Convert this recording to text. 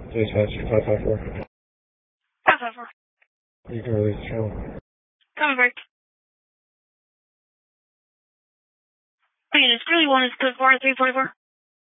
Dispatch 554. 554. You can release the channel. Coming back. Units, really 1 is code 4344.